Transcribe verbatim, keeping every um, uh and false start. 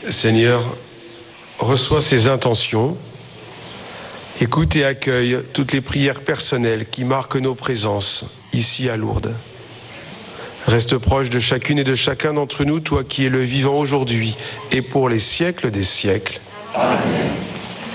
Seigneur, reçois ces intentions, écoute et accueille toutes les prières personnelles qui marquent nos présences ici à Lourdes. Reste proche de chacune et de chacun d'entre nous, toi qui es le vivant aujourd'hui et pour les siècles des siècles. Amen.